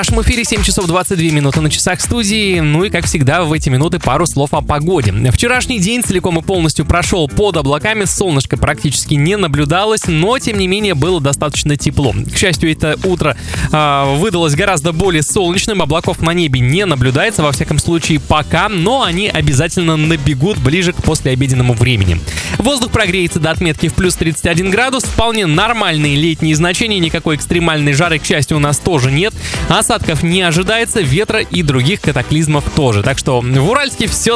В нашем эфире 7 часов 22 минуты на часах студии. Ну и, как всегда, в эти минуты пару слов о погоде. Вчерашний день целиком и полностью прошел под облаками. Солнышко практически не наблюдалось, но, тем не менее, было достаточно тепло. К счастью, это утро выдалось гораздо более солнечным. Облаков на небе не наблюдается, во всяком случае, пока. Но они обязательно набегут ближе к послеобеденному времени. Воздух прогреется до отметки в плюс 31 градус. Вполне нормальные летние значения. Никакой экстремальной жары, к счастью, у нас тоже нет. Осадков не ожидается, ветра и других катаклизмов тоже. Так что в Уральске все